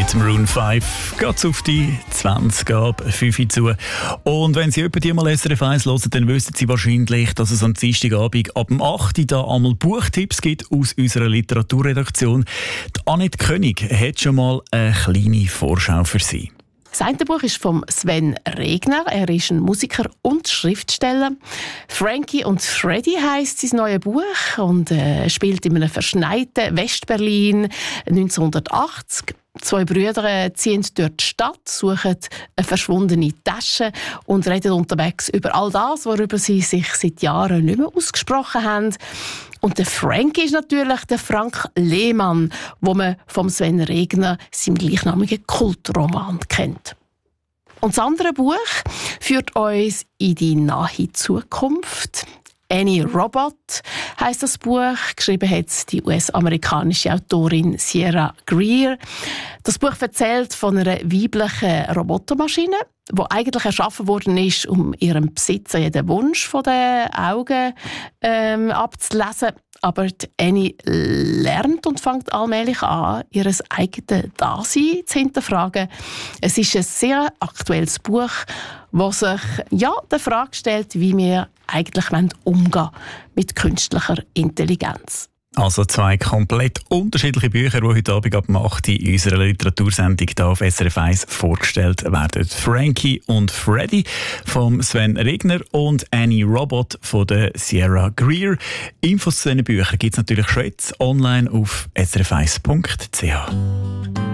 mit Maroon 5 geht's auf die 20 ab 5 Uhr zu. Und wenn Sie jemand die mal SRF 1 hören, dann wissen Sie wahrscheinlich, dass es am Dienstagabend ab dem 8 Uhr da einmal Buchtipps gibt aus unserer Literaturredaktion. Die Annette König hat schon mal eine kleine Vorschau für Sie. Das eine Buch ist von Sven Regner. Er ist ein Musiker und Schriftsteller. «Frankie und Freddy» heisst sein neues Buch und spielt in einem verschneiten Westberlin 1980. Zwei Brüder ziehen durch die Stadt, suchen eine verschwundene Tasche und reden unterwegs über all das, worüber sie sich seit Jahren nicht mehr ausgesprochen haben. Und der Frankie ist natürlich der Frank Lehmann, wo man vom Sven Regner seinem gleichnamigen Kultroman kennt. Und das andere Buch führt uns in die nahe Zukunft. «Annie Robot» heisst das Buch. Geschrieben hat die US-amerikanische Autorin Sierra Greer. Das Buch erzählt von einer weiblichen Robotermaschine, die eigentlich erschaffen worden ist, um ihrem Besitzer jeden Wunsch von den Augen abzulesen. Aber die Annie lernt und fängt allmählich an, ihr eigenes Dasein zu hinterfragen. Es ist ein sehr aktuelles Buch, das sich der Frage stellt, wie wir eigentlich umgehen mit künstlicher Intelligenz. Also zwei komplett unterschiedliche Bücher, die heute Abend ab 8 Uhr in unserer Literatursendung hier auf SRF 1 vorgestellt werden. «Frankie und Freddy» von Sven Regner und «Annie Robot» von der Sierra Greer. Infos zu diesen Büchern gibt es natürlich schon jetzt online auf srf1.ch.